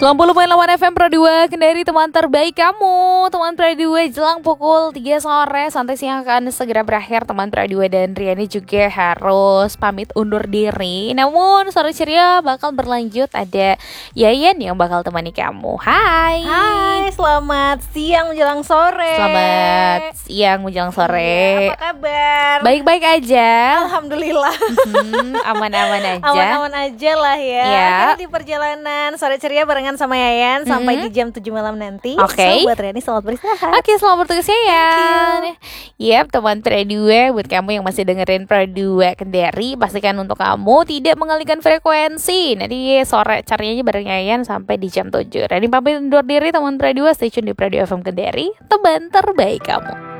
90,8 FM Pro 2 Kendari, teman terbaik kamu. Teman Pro 2 jelang pukul 3 sore. Santai siang akan segera berakhir. Teman Pro 2 dan Riani juga harus pamit undur diri. Namun sore ceria bakal berlanjut. Ada Yayan yang bakal temani kamu. Hai. Hai, selamat siang menjelang sore. Selamat siang menjelang sore. Apa kabar? Baik-baik aja. Alhamdulillah. Aman-aman aja. Aman-aman aja lah ya. Ya. Kan di perjalanan sore ceria barengan sama Yayan sampai di jam 7 malam nanti. Oke. So, buat Riani selamat beristirahat. Oke, selamat bertugas ya. Yap, teman Pro 2, buat kamu yang masih dengerin Pro 2 Kendari, pastikan untuk kamu tidak mengalihkan frekuensi. Nanti sore carinya bareng Yayan sampai di jam 7. Ready pamit undur diri, teman Pro 2, stay tune di Pro 2 FM Kendari, teman terbaik kamu.